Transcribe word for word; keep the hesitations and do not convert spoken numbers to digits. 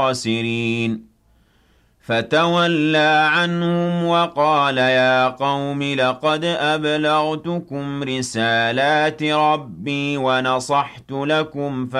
الْخَاسِرِينَ فَتَوَلَّىٰ عَنْهُمْ وَقَالَ يَا قَوْمِ لَقَدْ أَبْلَغْتُكُمْ رِسَالَاتِ رَبِّي وَنَصَحْتُ لَكُمْ